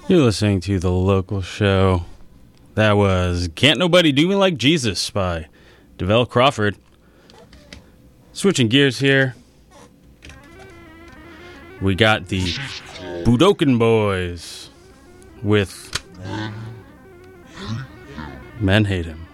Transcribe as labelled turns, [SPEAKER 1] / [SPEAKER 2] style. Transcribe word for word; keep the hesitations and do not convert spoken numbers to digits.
[SPEAKER 1] You're listening to The Local Show. That was Can't Nobody Do Me Like Jesus by DeVell Crawford. Switching gears here. We got the Budokan Boys with Men Hate Him.